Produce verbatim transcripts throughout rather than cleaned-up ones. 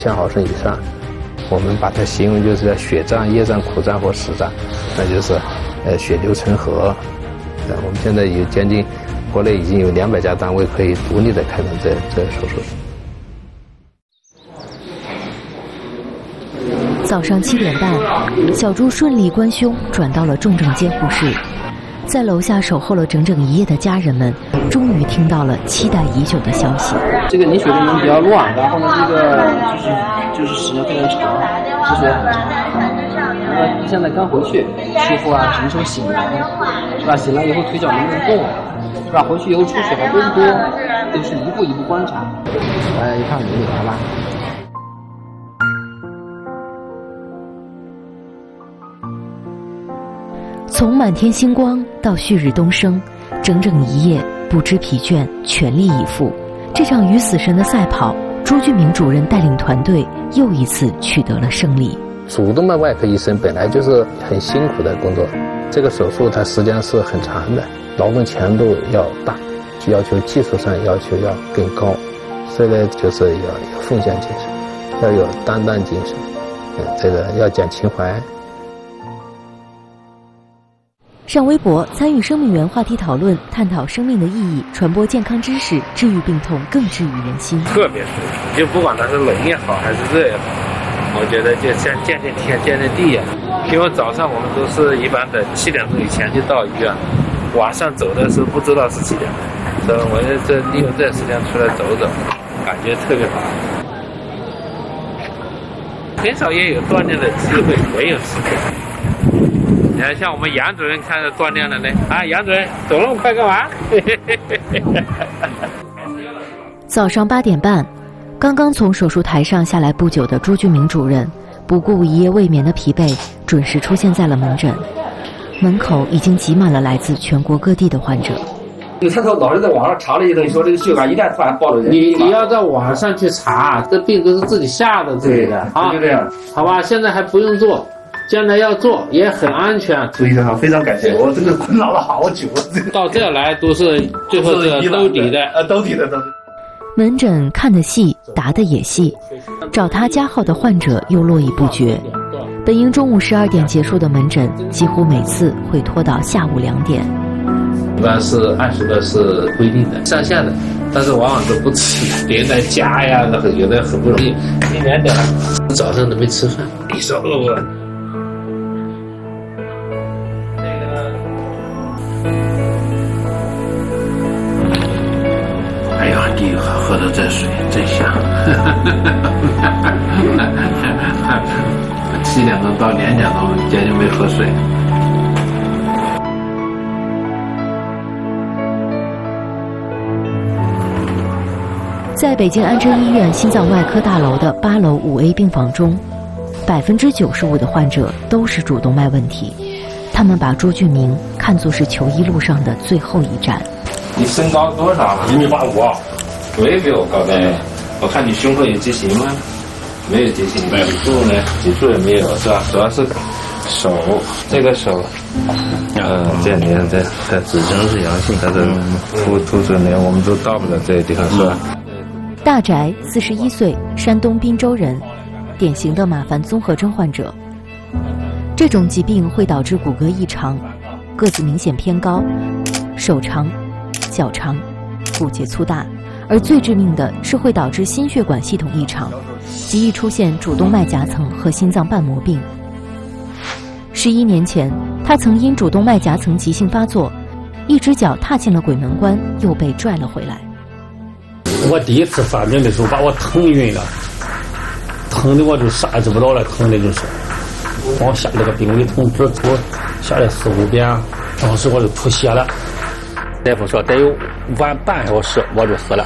千毫升以上，我们把它形容就是血胀、夜胀、苦胀或实胀，那就是呃血流成河。呃，我们现在有将近国内已经有两百家单位可以独立的开展这这手术。 早上七点半，小朱顺利关胸，转到了重症监护室。在楼下守候了整整一夜的家人们，终于听到了期待已久的消息。 这个凝血功能比较乱，然后呢，这个就是就是时间非常长，出血很长。那么现在刚回去，师傅啊，什么时候醒来，是吧？醒来以后腿脚能不能动，是吧？回去以后出血还多不多，都是一步一步观察。大家一看你来吧。 从满天星光到旭日东升，整整一夜不知疲倦，全力以赴。这场与死神的赛跑，朱俊明主任带领团队又一次取得了胜利。 主动脉外科医生本来就是很辛苦的工作，这个手术它实际上是很长的，劳动强度要大，要求技术上要求要更高，所以呢，就是要有奉献精神，要有担当精神，嗯，这个要讲情怀。 上微博参与生命源话题讨论，探讨生命的意义，传播健康知识，治愈病痛，更治愈人心。 特别舒服，就不管它是冷也好，还是热也好，我觉得就像见见天、见见地呀。因为早上我们都是一般的七点钟以前就到医院，晚上走的时候不知道是几点，所以我这利用这时间出来走走，感觉特别好。很少也有锻炼的机会，没有时间。你看，像我们杨主任看着锻炼了呢，啊，杨主任走那么快干嘛？ 早上八点半，刚刚从手术台上下来不久的朱俊明主任，不顾一夜未眠的疲惫，准时出现在了门诊。门口已经挤满了来自全国各地的患者。 他说老是在网上查了一顿，说这个血管一旦突然爆了人， 你你要在网上去查，这病都是自己吓的自己的啊， 就这样， 好吧？现在还不用做。将来要做也很安全， 非常好，非常感谢。我这个困扰了好久， 到这来都是最后这兜底的， 呃，兜底的都。 门诊看得细，答得也细，找他加号的患者又络绎不绝。本应中午十二点结束的门诊，几乎每次会拖到下午两点。 一般是按时的是规定的上线的，但是往往都不吃，别人在家呀，那有的很不容易，一两点了，早上都没吃饭，你说饿不饿？ 哎呀，你喝的这水真香！七点钟到两点钟，接近没喝水。 在北京安贞医院心脏外科大楼的八楼五 A 病房中，百分之九十五的患者都是主动脉问题。他们把朱俊明看作是求医路上的最后一站。 你身高多少？一米八五，我也比我高的。我看你胸口有畸形吗？没有畸形。没有。脊柱呢？脊柱也没有，是吧？主要是手，这个手，呃，这你看这这指征是阳性，但是突突出呢，我们都到不了这个地方，是吧？ 大宅，四十一岁，山东滨州人，典型的马凡综合征患者。这种疾病会导致骨骼异常，个子明显偏高，手长。脚长，骨节粗大，而最致命的是会导致心血管系统异常，极易出现主动脉夹层和心脏瓣膜病。十一年前，他曾因主动脉夹层急性发作，一只脚踏进了鬼门关，又被拽了回来。 我第一次发病的时候，把我疼晕了，疼的我就啥也知不道了，疼的就是，把我下了个病危通知书，下来四五遍，当时我就吐血了。大夫说得有晚半小时我就死了。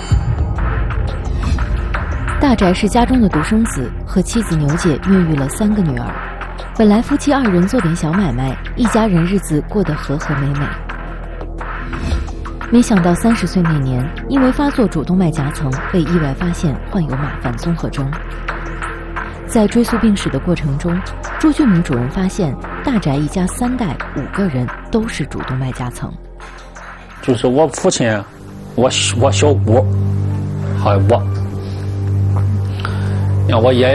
大宅是家中的独生子，和妻子牛姐孕育了三个女儿。本来夫妻二人做点小买卖，一家人日子过得和和美美。没想到三十岁那年，因为发作主动脉夹层，被意外发现患有马凡综合征。在追溯病史的过程中，朱俊明主任发现，大宅一家三代五个人都是主动脉夹层。 就是我父亲，我我小姑，还有我， 像我爷爷